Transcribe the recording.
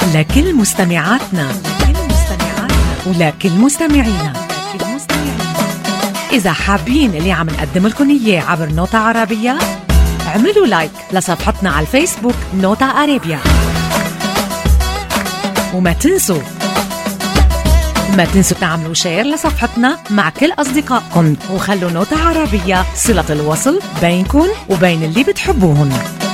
لكل مستمعاتنا ولكل مستمعينا. إذا حابين اللي عم نقدم لكم إياه عبر نوتة عربية، اعملوا لايك لصفحتنا على الفيسبوك نوتة عربية، وما تنسوا تعملوا شير لصفحتنا مع كل أصدقائكم، وخلوا نوتة عربية صلة الوصل بينكم وبين اللي بتحبوهن.